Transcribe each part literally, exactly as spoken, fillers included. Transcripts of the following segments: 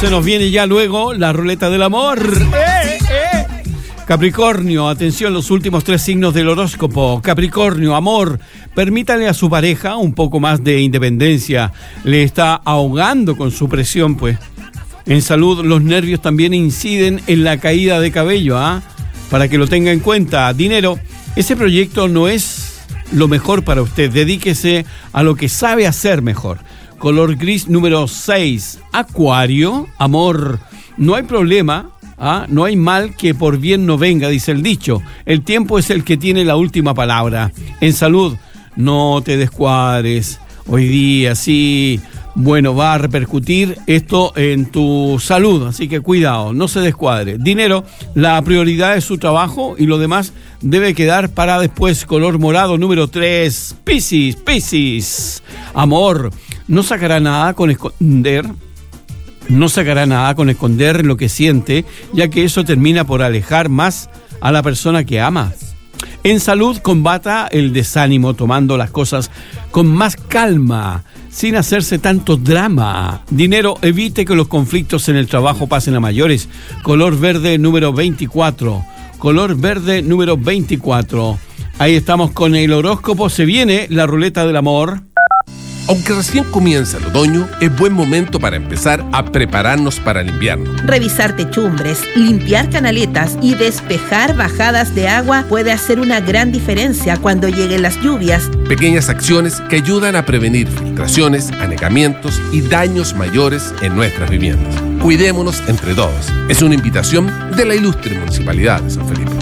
se nos viene ya luego la ruleta del amor. ¡Eh, eh! Capricornio, atención, los últimos tres signos del horóscopo. Capricornio, amor, permítale a su pareja un poco más de independencia. Le está ahogando con su presión, pues. En salud, los nervios también inciden en la caída de cabello, ¿ah? ¿eh? Para que lo tenga en cuenta. Dinero, ese proyecto no es lo mejor para usted. Dedíquese a lo que sabe hacer mejor. Color gris número seis. Acuario, amor, no hay problema. ¿Ah? No hay mal que por bien no venga, dice el dicho. El tiempo es el que tiene la última palabra. En salud, no te descuadres. Hoy día sí, bueno, va a repercutir esto en tu salud, así que cuidado, no se descuadre. Dinero, la prioridad es su trabajo y lo demás debe quedar para después. Color morado número tres. Piscis, Piscis. Amor, no sacará nada con esconder. No sacará nada con esconder lo que siente, ya que eso termina por alejar más a la persona que ama. En salud, combata el desánimo tomando las cosas con más calma, sin hacerse tanto drama. Dinero, evite que los conflictos en el trabajo pasen a mayores. Color verde número veinticuatro. Color verde número veinticuatro. Ahí estamos con el horóscopo. Se viene la ruleta del amor. Aunque recién comienza el otoño, es buen momento para empezar a prepararnos para el invierno. Revisar techumbres, limpiar canaletas y despejar bajadas de agua puede hacer una gran diferencia cuando lleguen las lluvias. Pequeñas acciones que ayudan a prevenir filtraciones, anegamientos y daños mayores en nuestras viviendas. Cuidémonos entre todos. Es una invitación de la ilustre Municipalidad de San Felipe.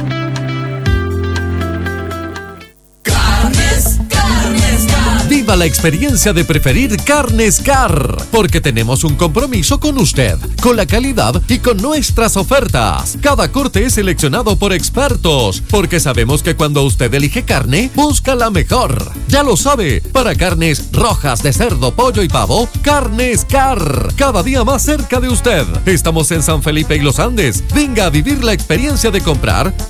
Viva la experiencia de preferir Carnes Car, porque tenemos un compromiso con usted, con la calidad y con nuestras ofertas. Cada corte es seleccionado por expertos, porque sabemos que cuando usted elige carne, busca la mejor. Ya lo sabe, para carnes rojas de cerdo, pollo y pavo, Carnes Car, cada día más cerca de usted. Estamos en San Felipe y Los Andes. Venga a vivir la experiencia de comprar